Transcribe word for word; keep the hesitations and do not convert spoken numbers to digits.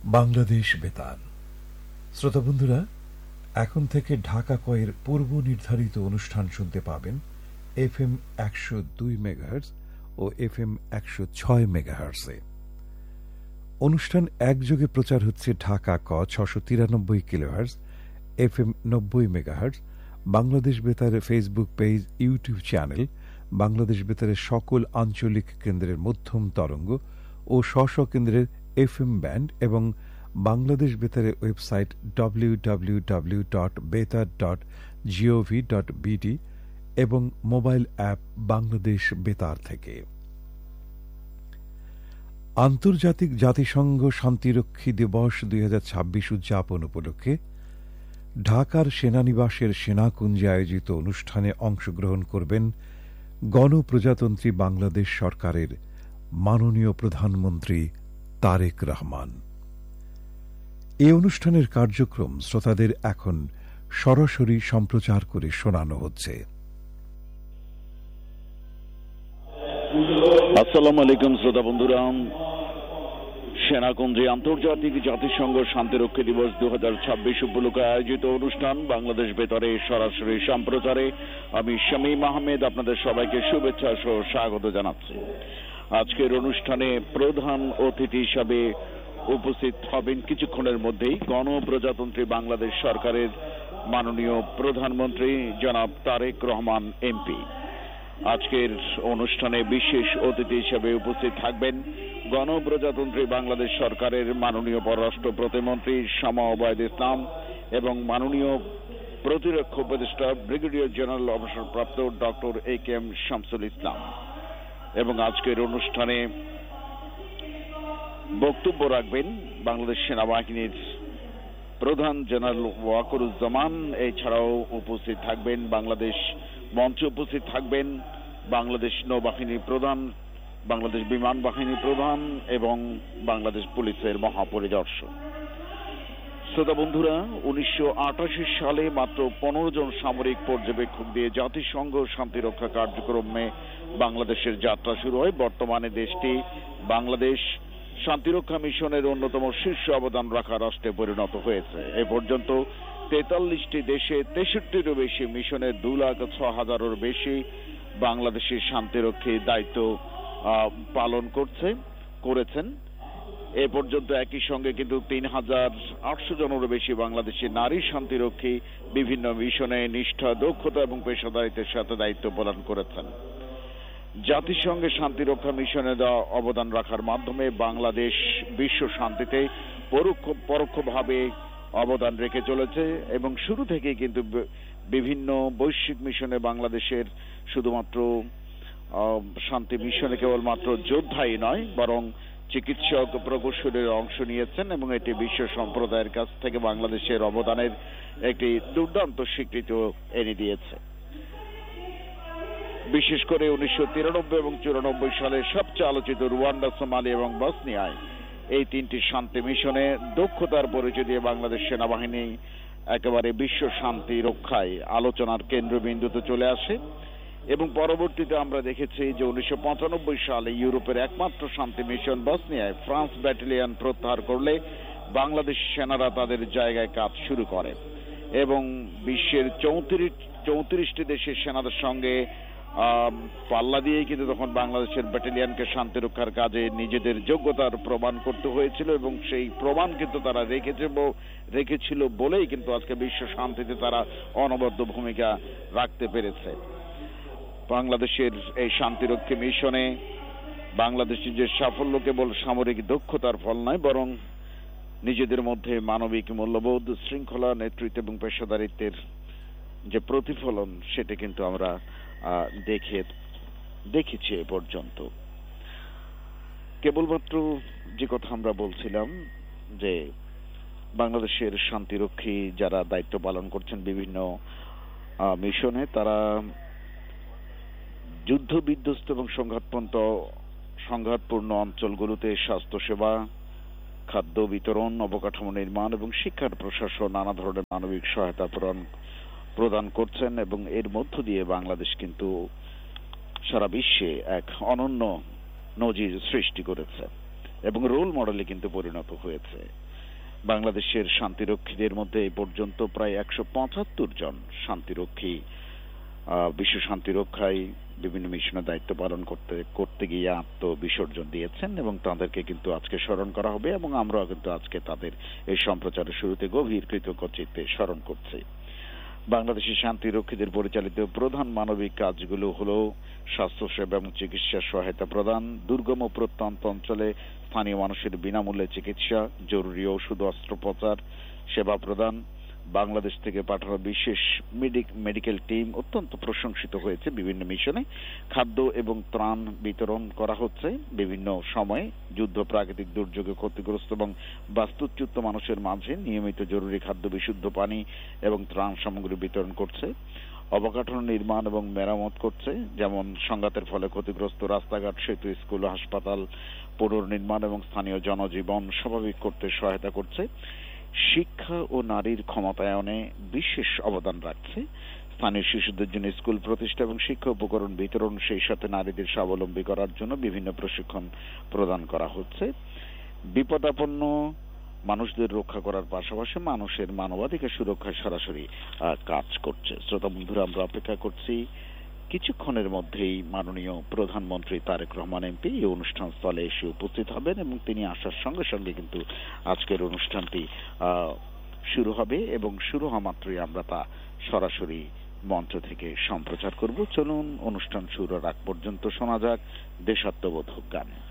বাংলাদেশ বেতার। শ্রোতা বন্ধুরা, এখন থেকে ঢাকা কয়ের পূর্ব নির্ধারিত অনুষ্ঠান শুনতে পাবেন এফ এম একশো দুই মেগাহার্টজ ও এফ এম একশো ছয় মেগাহার্টজে। অনুষ্ঠান একযোগে প্রচার হচ্ছে ঢাকা ক ছশো তিরানব্বই কিলোহার্টজ, এফ এম নব্বই megahertz, Bangladesh বেতারের Facebook page, YouTube channel, Bangladesh বেতারের সকল আঞ্চলিক কেন্দ্রের মধ্যম তরঙ্গ ও স্ব স্ব কেন্দ্রের এফ এম ব্যান্ড এবং Bangladesh বেতারের website W W W dot বেতার ডট জিওভি ডট বিডি এবং মোবাইল অ্যাপ বাংলাদেশ বেতার থেকে। আন্তর্জাতিক জাতিসংঘ শান্তিরক্ষী দিবস দুই হাজার ছাব্বিশ উদযাপন উপলক্ষে ঢাকার সেনানিবাসের সেনাকুঞ্জে আয়োজিত অনুষ্ঠানে অংশগ্রহণ করবেন গণপ্রজাতন্ত্রী বাংলাদেশ সরকারের মাননীয় প্রধানমন্ত্রী তারেক রহমান। এ অনুষ্ঠানের কার্যক্রম শ্রোতাদের এখন সরাসরি সম্প্রচার করে শোনানো হচ্ছে। আসসালামু আলাইকুম শ্রোতা বন্ধুরা, সেনাকুঞ্জে আন্তর্জাতিক জাতিসংঘ শান্তিরক্ষী দিবস দু হাজার ছাব্বিশ উপলক্ষে আয়োজিত অনুষ্ঠান বাংলাদেশ বেতারে সরাসরি সম্প্রচারে আমি শামীম আহমেদ আপনাদের সবাইকে শুভেচ্ছা সহ স্বাগত জানাচ্ছি। আজকের অনুষ্ঠানে প্রধান অতিথি হিসাবে উপস্থিত হবেন কিছুক্ষণের মধ্যেই গণপ্রজাতন্ত্রী বাংলাদেশ সরকারের মাননীয় প্রধানমন্ত্রী জনাব তারেক রহমান এমপি। আজকের অনুষ্ঠানে বিশেষ অতিথি হিসেবে উপস্থিত থাকবেন গণপ্রজাতন্ত্রী বাংলাদেশ সরকারের মাননীয় পররাষ্ট্র প্রতিমন্ত্রী শামা ওবায়দ ইসলাম এবং মাননীয় প্রতিরক্ষা উপদেষ্টা ব্রিগেডিয়ার জেনারেল অবসরপ্রাপ্ত doctor A K M Shamsul Islam. এবং আজকের অনুষ্ঠানে বক্তব্য রাখবেন বাংলাদেশ সেনাবাহিনীর প্রধান জেনারেল ওয়াকারুজ্জামান। এছাড়াও উপস্থিত থাকবেন বাংলাদেশ মঞ্চে উপস্থিত থাকবেন বাংলাদেশ নৌবাহিনী প্রধান, বাংলাদেশ বিমান বাহিনী প্রধান এবং বাংলাদেশ পুলিশের মহাপরিদর্শক। শ্রোতা বন্ধুরা, উনিশশো আটাশি সালে মাত্র পনেরো জন সামরিক পর্যবেক্ষক দিয়ে জাতিসংঘ শান্তিরক্ষা কার্যক্রমে বাংলাদেশের যাত্রা শুরু হয়। বর্তমানে দেশটি বাংলাদেশ শান্তিরক্ষা মিশনের অন্যতম শীর্ষ অবদান রাখা রাষ্ট্রে পরিণত হয়েছে। এ পর্যন্ত তেতাল্লিশটি দেশে তেষট্টিরও বেশি মিশনের দু লাখ ছ হাজারের বেশি বাংলাদেশের শান্তিরক্ষী দায়িত্ব পালন করছে করেছেন। এ পর্যন্ত একই সঙ্গে কিন্তু তিন হাজার আটশো জনেরও বেশি বাংলাদেশের নারী শান্তিরক্ষী বিভিন্ন মিশনে নিষ্ঠা, দক্ষতা এবং পেশাদারিত্বের সাথে দায়িত্ব পালন করেছেন। জাতিসংঘের শান্তিরক্ষা মিশনে দেওয়া অবদান রাখার মাধ্যমে বাংলাদেশ বিশ্ব শান্তিতে পরোক্ষ পরোক্ষভাবে অবদান রেখে চলেছে এবং শুরু থেকে কিন্তু বিভিন্ন বৈশ্বিক মিশনে বাংলাদেশের শুধুমাত্র শান্তি মিশনে কেবলমাত্র যোদ্ধাই নয়, বরং চিকিৎসক, প্রকৌশলীর অংশ নিয়েছেন এবং এটি বিশ্ব সম্প্রদায়ের কাছ থেকে বাংলাদেশের অবদানের একটি দুর্দান্ত স্বীকৃতি এনে দিয়েছে। বিশেষ করে উনিশশো তিরানব্বই এবং চুরানব্বই সালে সবচেয়ে আলোচিত রুয়ান্ডা, সোমালি এবং বসনিয়ায় এই তিনটি শান্তি মিশনে দক্ষতার পরিচয় দিয়ে বাংলাদেশ সেনাবাহিনী একেবারে বিশ্ব শান্তি রক্ষায় আলোচনার কেন্দ্রবিন্দুতে চলে আসে এবং পরবর্তীতে আমরা দেখেছি যে উনিশশো পঁচানব্বই সালে ইউরোপের একমাত্র শান্তি মিশন বসনিয়ায় ফ্রান্স ব্যাটালিয়ন প্রত্যাহার করলে বাংলাদেশ সেনারা তাদের জায়গায় কাজ শুরু করে এবং বিশ্বের চৌত্রিশ চৌত্রিশটি দেশের সেনাদের সঙ্গে পাল্লা দিয়ে কিন্তু তখন বাংলাদেশের ব্যাটালিয়নকে শান্তি রক্ষার কাজে নিজেদের যোগ্যতার প্রমাণ করতে হয়েছিল এবং সেই প্রমাণ কিন্তু তারা রেখেছে রেখেছিল বলেই কিন্তু আজকে বিশ্ব শান্তিতে তারা অনবদ্য ভূমিকা রাখতে পেরেছে। বাংলাদেশের এই শান্তিরক্ষী মিশনে বাংলাদেশের যে সাফল্য কেবল সামরিক দক্ষতার ফল নয়, বরং নিজেদের মধ্যে মানবিক মূল্যবোধ, শৃঙ্খলা, নেতৃত্ব এবং পেশাদারিত্বের যে প্রতিফলন সেটা কিন্তু আমরা দেখে দেখেছি এ পর্যন্ত। কেবলমাত্র যে কথা আমরা বলছিলাম যে বাংলাদেশের শান্তিরক্ষী যারা দায়িত্ব পালন করছেন বিভিন্ন মিশনে, তারা যুদ্ধ বিধ্বস্ত এবং সংঘাতপূর্ণ সংঘাতপূর্ণ অঞ্চলগুলোতে স্বাস্থ্যসেবা, খাদ্য বিতরণ, অবকাঠামো নির্মাণ এবং শিক্ষার প্রশাসন নানা ধরনের মানবিক সহায়তা প্রদান প্রদান করছেন এবং এর মধ্য দিয়ে বাংলাদেশ কিন্তু সারা বিশ্বে এক অনন্য নজির সৃষ্টি করেছে এবং রোল মডেলে কিন্তু পরিণত হয়েছে। বাংলাদেশের শান্তিরক্ষীদের মধ্যে এ পর্যন্ত প্রায় একশো পঁচাত্তর জন শান্তিরক্ষী বিশ্ব শান্তি রক্ষায় বিভিন্ন মিশনে দায়িত্ব পালন করতে করতে গিয়ে আত্মবিসর্জন দিয়েছেন এবং তাদেরকে কিন্তু আজকে স্মরণ করা হবে এবং আমরাও কিন্তু আজকে তাদের এই সম্প্রচারের শুরুতে গভীর কৃতজ্ঞ চিত্তে স্মরণ করছি। বাংলাদেশের শান্তিরক্ষীদের পরিচালিত প্রধান মানবিক কাজগুলো হলো স্বাস্থ্যসেবা এবং চিকিৎসা সহায়তা প্রদান, দুর্গম ও প্রত্যন্ত অঞ্চলে স্থানীয় মানুষের বিনামূল্যে চিকিৎসা, জরুরি ঔষধ অস্ত্রোপচার সেবা প্রদান। বাংলাদেশ থেকে পাঠানো বিশেষ মেডিকেল টিম অত্যন্ত প্রশংসিত হয়েছে। বিভিন্ন মিশনে খাদ্য এবং ত্রাণ বিতরণ করা হচ্ছে। বিভিন্ন সময়ে যুদ্ধ, প্রাকৃতিক দুর্যোগে ক্ষতিগ্রস্ত এবং বাস্তুচ্যুত মানুষের মাঝে নিয়মিত জরুরি খাদ্য, বিশুদ্ধ পানি এবং ত্রাণ সামগ্রী বিতরণ করছে। অবকাঠামো নির্মাণ এবং মেরামত করছে, যেমন সংঘাতের ফলে ক্ষতিগ্রস্ত রাস্তাঘাট, সেতু, স্কুল, হাসপাতাল পুনর্নির্মাণ এবং স্থানীয় জনজীবন স্বাভাবিক করতে সহায়তা করছে। শিক্ষা ও নারীর ক্ষমতায়নে বিশেষ অবদান রাখছে। স্থানীয় শিশুদের জন্য স্কুল প্রতিষ্ঠা এবং শিক্ষা উপকরণ বিতরণ, সেই সাথে নারীদের স্বাবলম্বী করার জন্য বিভিন্ন প্রশিক্ষণ প্রদান করা হচ্ছে। বিপদাপন্ন মানুষদের রক্ষা করার পাশাপাশি মানুষের মানবাধিকার সুরক্ষায় সরাসরি কাজ করছে। শ্রোতা বন্ধুরা, আমরা অপেক্ষা করছি কিছুক্ষণের মধ্যেই মাননীয় প্রধানমন্ত্রী তারেক রহমান এমপি এই অনুষ্ঠান স্থলে এসে উপস্থিত হবেন এবং তিনি আসার সঙ্গে সঙ্গে কিন্তু আজকের অনুষ্ঠানটি শুরু হবে এবং শুরু হওয়া মাত্রই আমরা তা সরাসরি মঞ্চ থেকে সম্প্রচার করব। চলুন অনুষ্ঠান শুরুর আগ পর্যন্ত শোনা যাক দেশাত্মবোধক গান।